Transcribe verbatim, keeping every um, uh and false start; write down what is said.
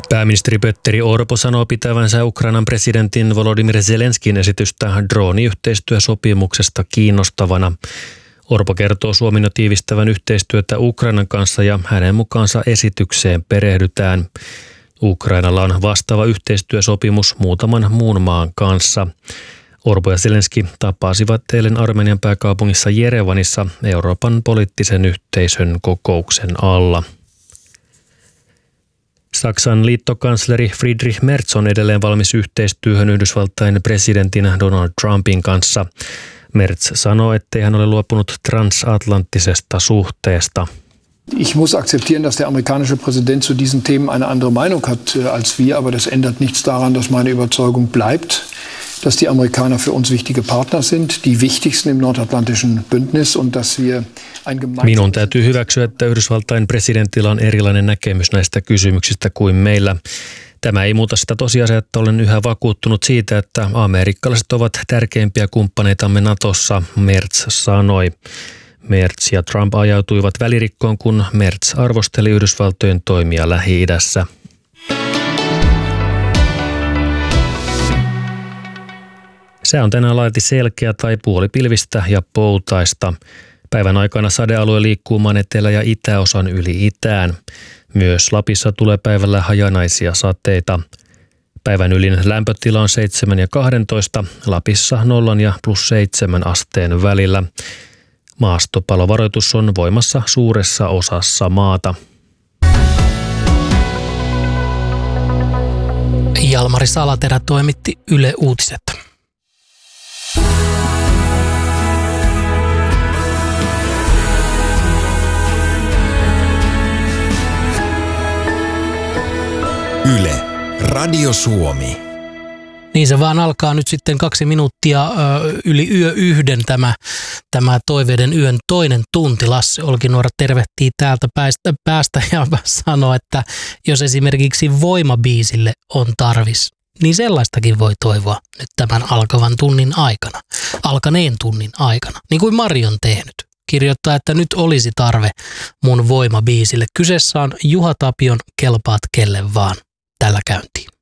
Pääministeri Petteri Orpo sanoo pitävänsä Ukrainan presidentin Volodymyr Zelenskin esitystä drooniyhteistyösopimuksesta kiinnostavana. Orpo kertoo Suomen jo tiivistävän yhteistyötä Ukrainan kanssa ja hänen mukaansa esitykseen perehdytään. Ukrainalla on vastaava yhteistyösopimus muutaman muun maan kanssa. Orpo ja Zelenski tapasivat eilen Armenian pääkaupungissa Jerevanissa Euroopan poliittisen yhteisön kokouksen alla. Saksan liittokansleri Friedrich Merz on edelleen valmis yhteistyöhön Yhdysvaltain presidentin Donald Trumpin kanssa. Merz sanoo, ettei hän ole luopunut transatlanttisesta suhteesta. Ich muss akzeptieren, dass der amerikanische Präsident zu diesen Themen eine andere Meinung hat als wir, aber das ändert nichts daran, dass meine Überzeugung bleibt, dass die Amerikaner für uns wichtige Partner sind, die wichtigsten im nordatlantischen Bündnis und dass wir ein gemeinsames... Minun täytyy hyväksyä, että Yhdysvaltain presidentillä on erilainen näkemys näistä kysymyksistä kuin meillä. Tämä ei muuta sitä tosiasiaa, että olen yhä vakuuttunut siitä, että amerikkalaiset ovat tärkeimpiä kumppaneitamme Natossa, Merz sanoi. Merz ja Trump ajautuivat välirikkoon, kun Merz arvosteli Yhdysvaltojen toimia Lähi-idässä. Sää on tänään laajalti selkeä tai puolipilvistä ja poutaista. Päivän aikana sadealue liikkuu maan etelä- ja itäosan yli itään. Myös Lapissa tulee päivällä hajanaisia sateita. Päivän ylin lämpötila on seitsemän ja kaksitoista, Lapissa nollan ja plus seitsemän asteen välillä. Maastopalovaroitus on voimassa suuressa osassa maata. Jalmari Salaterä toimitti Yle Uutiset. Yle, Radio Suomi. Niin se vaan alkaa nyt sitten kaksi minuuttia ö, yli yö yhden tämä, tämä Toiveiden yön toinen tunti. Lasse Olkinuora tervehtii täältä päästä, päästä ja sanoo, että jos esimerkiksi Voima-biisille on tarvis, niin sellaistakin voi toivoa nyt tämän alkavan tunnin aikana, alkaneen tunnin aikana, niin kuin Mari on tehnyt. Kirjoittaa, että nyt olisi tarve mun Voima-biisille. Kyseessä on Juha Tapion Kelpaat kelle vaan. Tällä käyntiin.